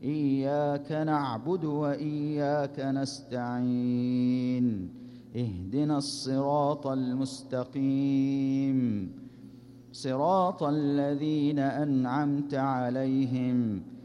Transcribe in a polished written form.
إياك نعبد وإياك نستعين اهدنا الصراط المستقيم صراط الذين أنعمت عليهم